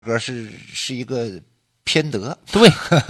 歌是一个偏德， 对，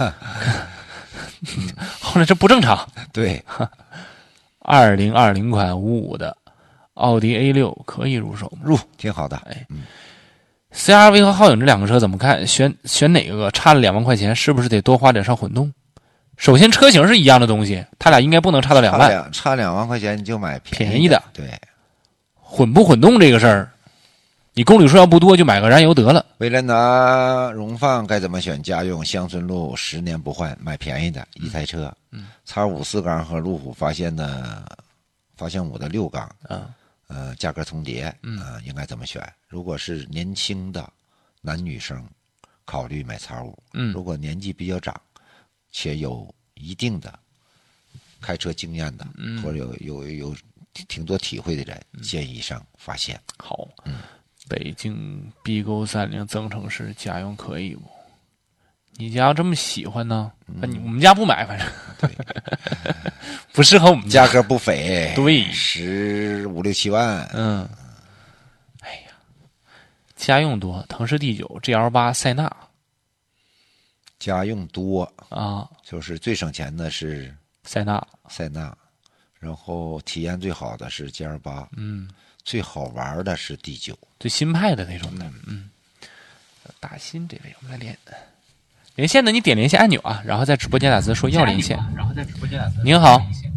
后来这不正常。 对 2020款55的奥迪 A6可以入手吗？ 挺好的。 哎，CR-V 和皓影这两个车怎么看？选哪个？差了2万块钱，是不是得多花点上混动？首先车型是一样的东西，它俩应该不能差到2万。 差2万块钱你就买便宜的。 对， 混不混动这个事儿，你公里数要不多就买个燃油得了。 为了拿荣放该怎么选？家用乡村路10年不换，买便宜的一台车。X5 4缸和路虎发现5的6缸，价格重叠，应该怎么选？如果是年轻的男女生，考虑买 X5。如果年纪比较长，且有一定的开车经验的，或者有挺多体会的人，建议上发现。 好，北京 BQ30增程式家用可以不？你家要这么喜欢呢？我们家不买，反正不适合我们家，价格不菲， 对 ，15、16、7万。 哎呀，家用多，腾势 D9、GL8、塞纳。 家用多啊， 就是最省钱的是塞纳， 然后体验最好的是 GL8，最好玩的是 D9， 最新派的那种的，大新这位，我们来连线的，你点连线按钮啊，然后在直播间打字说要连线，您好，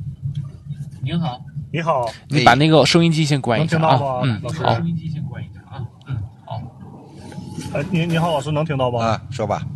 你好， 你把那个收音机先关一下啊，好， 收音机先关一下啊，好，您好，老师能听到吗？ 说吧。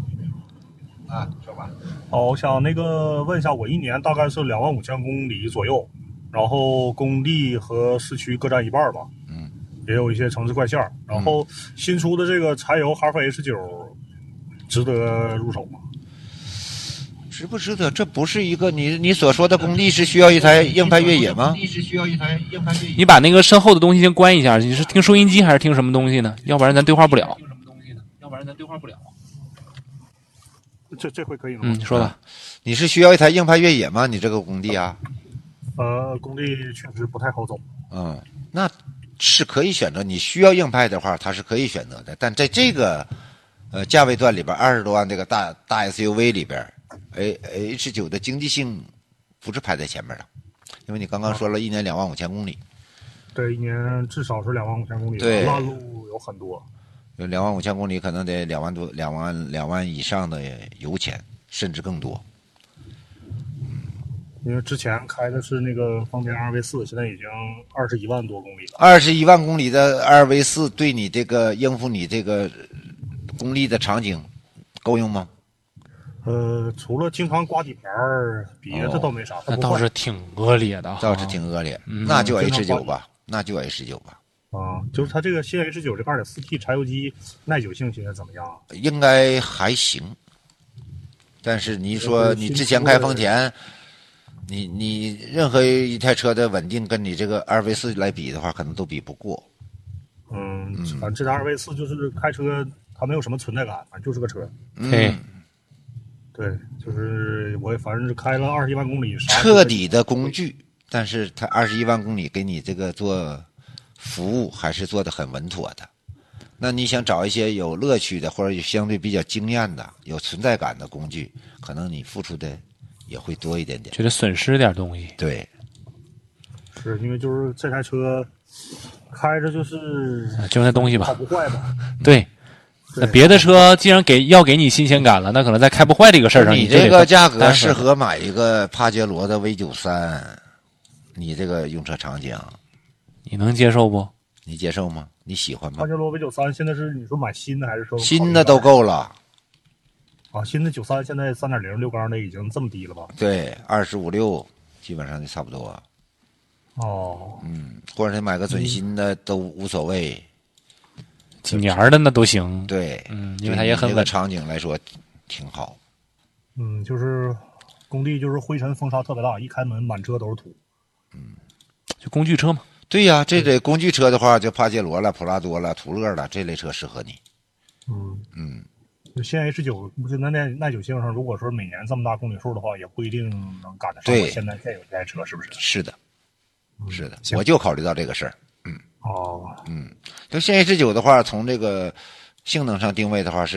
我想问一下，我一年大概是25000公里左右，然后公里和市区各占一半吧。也有一些城市快线。然后新出的这个柴油哈弗 H9，值得入手吗？ 值不值得？这不是一个你所说的公里是需要一台硬派越野吗？ 你把那个身后的东西先关一下，你是听收音机还是听什么东西呢？要不然咱对话不了。 这回可以了吗？ 你说吧。 你是需要一台硬派越野吗？你这个工地啊？ 工地确实不太好走。 那是可以选择。你需要硬派的话，它是可以选择的。但在这个价位段里边，20多万这个大 SUV 里边，H9的经济性不是排在前面的，因为你刚刚说了一年25000公里。 对，一年至少是25000公里。 对， 烂路有很多。 有25000公里，可能得2万以上的油钱，甚至更多。 因为之前开的是那个丰田 2V4，现在已经21万多公里了。 21万公里的 2V4 对你这个应付你这个公里的场景够用吗？ 除了经常刮底盘，别的倒没啥。 那倒是挺恶劣的， 倒是挺恶劣。那就 H9 吧，就是它这个新 H9 这个 2.4T 柴油机耐久性现在怎么样啊？ 应该还行，但是你说你之前开丰田，你任何一台车的稳定跟你这个 2V4 来比的话，可能都比不过。 反正这台 2V4 就是开车它没有什么存在感，反正就是个车。对，就是我反正是开了21万公里， 彻底的工具，但是它21万公里给你这个做服务还是做得很稳妥的。那你想找一些有乐趣的或者相对比较惊艳的有存在感的工具，可能你付出的也会多一点点， 觉得损失点东西。 对， 是因为就是这台车开着就是那东西吧， 跑不坏吧？ 对。那别的车既然要给你新鲜感了，那可能在开不坏这个事儿上， 你这个价格适合买一个帕杰罗的 V93，你这个用车场景， 你能接受不？ 你接受吗？你喜欢吗？ 帕杰罗 V93现在是你说买新的还是说新的都够了？ 新的93现在3.0 6缸的已经这么低了吧？ 对，25、6基本上就差不多。或者你买个准新的都无所谓。 几年的那都行， 对， 因为它也很稳。 这个场景来说挺好。 就是工地就是灰尘风沙特别大，一开门满车都是土。 就工具车嘛。 对呀，这类工具车的话，就帕杰罗了、普拉多了、途乐了，这类车适合你。 就现在 H9 不是耐久性上，如果说每年这么大公里数的话，也不一定能赶得上我现在现有这台车，是不是？ 是的，我就考虑到这个事儿。就现 H9 的话，从这个性能上定位的话是